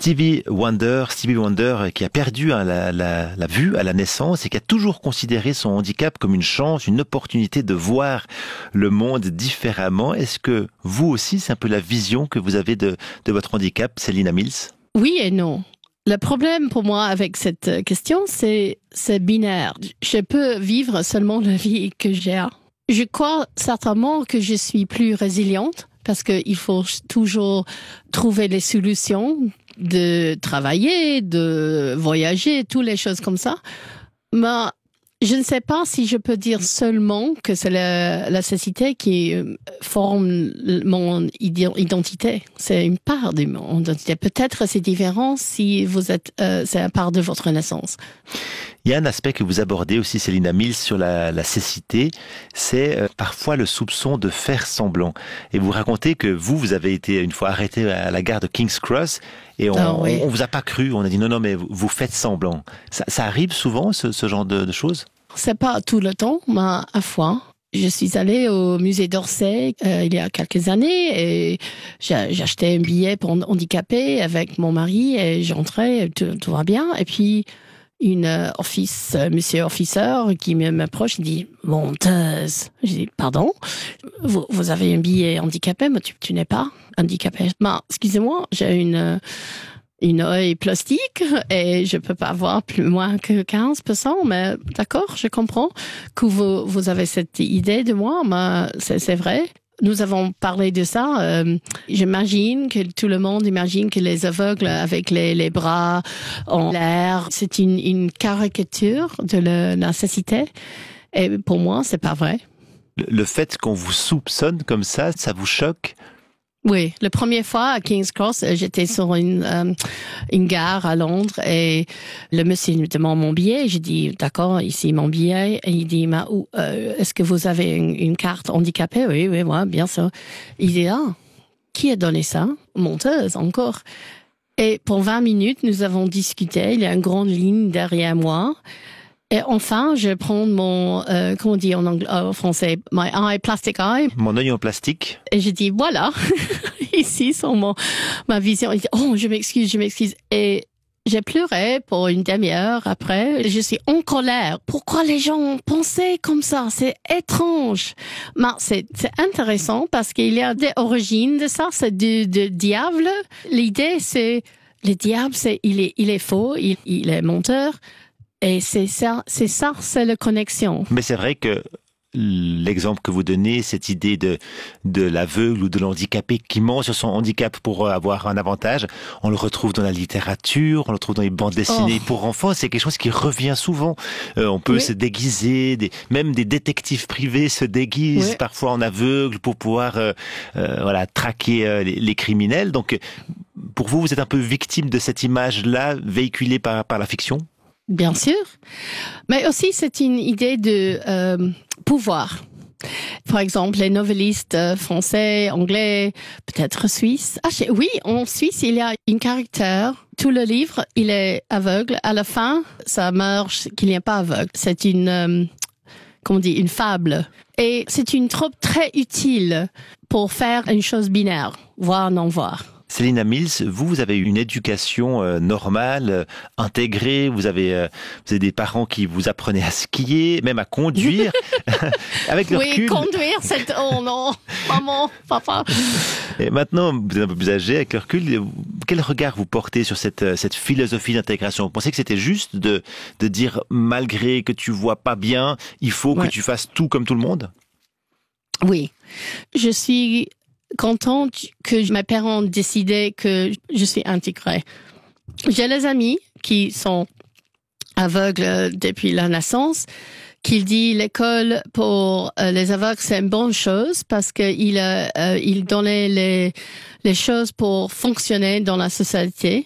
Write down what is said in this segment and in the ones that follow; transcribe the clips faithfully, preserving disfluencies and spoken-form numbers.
Stevie Wonder, Stevie Wonder qui a perdu hein, la, la, la vue à la naissance et qui a toujours considéré son handicap comme une chance, une opportunité de voir le monde différemment. Est-ce que vous aussi, c'est un peu la vision que vous avez de, de votre handicap, Selina Mills? Oui et non. Le problème pour moi avec cette question, c'est c'est binaire. Je peux vivre seulement la vie que j'ai. Je crois certainement que je suis plus résiliente parce qu'il faut toujours trouver les solutions de travailler, de voyager, toutes les choses comme ça. Mais je ne sais pas si je peux dire seulement que c'est la, la cécité qui forme mon identité. C'est une part de mon identité. Peut-être c'est différent si vous êtes, euh, c'est une part de votre naissance. Il y a un aspect que vous abordez aussi, Selina Mills, sur la, la cécité, c'est euh, parfois le soupçon de faire semblant. Et vous racontez que vous, vous avez été une fois arrêté à la gare de King's Cross et on, oh, oui. on, on vous a pas cru. On a dit non, non, mais vous, vous faites semblant. Ça, ça arrive souvent, ce, ce genre de, de choses? C'est pas tout le temps, mais à fois. Je suis allée au musée d'Orsay euh, il y a quelques années et j'ai, j'ai acheté un billet pour handicapé avec mon mari et j'entrais, tout, tout va bien. Et puis, une euh, office, euh, monsieur officer qui m'approche, il dit « Menteuse ». Je dis « Pardon, vous, vous avez un billet handicapé, mais tu, tu n'es pas handicapé. » Ben, excusez-moi, j'ai une... Euh, une œil plastique et je peux pas voir plus moins que quinze pour cent, mais d'accord, je comprends que vous, vous avez cette idée de moi, mais c'est, c'est vrai. Nous avons parlé de ça. Euh, j'imagine que tout le monde imagine que les aveugles avec les, les bras en l'air, c'est une, une caricature de la, la cécité. Et pour moi, c'est pas vrai. Le, le fait qu'on vous soupçonne comme ça, ça vous choque? Oui, la première fois à King's Cross, j'étais sur une euh, une gare à Londres et le monsieur me demande mon billet. J'ai dit d'accord, ici mon billet. Et il dit mais où, euh, est-ce que vous avez une, une carte handicapée? Oui, oui, moi, bien sûr. Il dit ah, qui a donné ça? Menteuse encore. Et pour vingt minutes, nous avons discuté. Il y a une grande ligne derrière moi. Et enfin, je prends mon, euh, comment on dit en anglais, en français, my eye, plastic eye. Mon œil en plastique. Et je dis, voilà, ici, sur mon, ma vision. Il dit, oh, je m'excuse, je m'excuse. Et j'ai pleuré pour une demi-heure après. Je suis en colère. Pourquoi les gens pensaient comme ça? C'est étrange. Mais c'est, c'est intéressant parce qu'il y a des origines de ça. C'est du, du diable. L'idée, c'est, le diable, c'est, il est, il est faux, il, il est menteur. Et c'est ça, c'est ça, c'est la connexion. Mais c'est vrai que l'exemple que vous donnez, cette idée de de l'aveugle ou de l'handicapé qui ment sur son handicap pour avoir un avantage, on le retrouve dans la littérature, on le retrouve dans les bandes dessinées oh. pour enfants. C'est quelque chose qui revient souvent. Euh, on peut oui. se déguiser, des, même des détectives privés se déguisent oui. parfois en aveugle pour pouvoir euh, euh, voilà traquer euh, les, les criminels. Donc, pour vous, vous êtes un peu victime de cette image-là véhiculée par par la fiction? Bien sûr, mais aussi c'est une idée de euh, pouvoir. Par exemple, les novellistes français, anglais, peut-être suisses. Ah, oui, en Suisse, il y a un caractère. Tout le livre, il est aveugle. À la fin, ça meurt qu'il n'y a pas aveugle. C'est une, euh, comment on dit, une fable. Et c'est une trope très utile pour faire une chose binaire, voir, non voir. Selina Mills, vous, vous avez eu une éducation euh, normale, euh, intégrée, vous avez, euh, vous avez des parents qui vous apprenaient à skier, même à conduire. Avec le oui, recul... conduire, c'est... Oh non, maman, papa. Et maintenant, vous êtes un peu plus âgé, avec le recul, quel regard vous portez sur cette, cette philosophie d'intégration? Vous pensez que c'était juste de, de dire, malgré que tu vois pas bien, il faut ouais. que tu fasses tout comme tout le monde? Oui, je suis... contente que mes parents ont décidé que je suis intégrée. J'ai les amis qui sont aveugles depuis la naissance, qui disent l'école pour les aveugles c'est une bonne chose parce qu'il euh, il donnait les les choses pour fonctionner dans la société.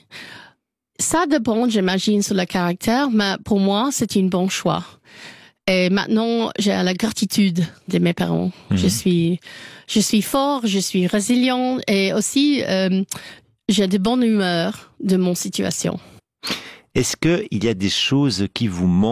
Ça dépend, j'imagine, sur le caractère, mais pour moi c'est un bon choix. Et maintenant, j'ai la gratitude de mes parents. Mmh. Je suis, je suis fort, je suis résilient et aussi, euh, j'ai de bonne humeur de mon situation. Est-ce que il y a des choses qui vous manquent?